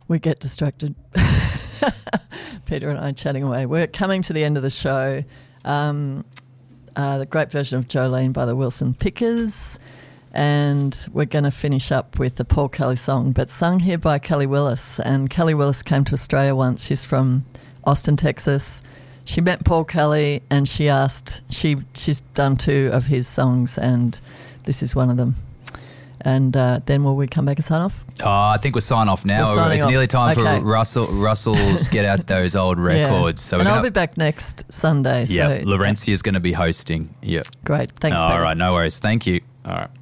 We get distracted. Peter and I chatting away. We're coming to the end of the show. The great version of Jolene by the Wilson Pickers. And we're going to finish up with the Paul Kelly song, but sung here by Kelly Willis. And Kelly Willis came to Australia once. She's from Austin, Texas. She met Paul Kelly and she asked, she's done 2 of his songs and this is one of them. And then will we come back and sign off? Oh, I think we'll sign off now. It's nearly time for Russell's get out those old records. Yeah. So and I'll be back next Sunday. Yeah, so, Laurencia's going to be hosting. Yeah. Great. Thanks, All Peter. right, no worries. Thank you. All right.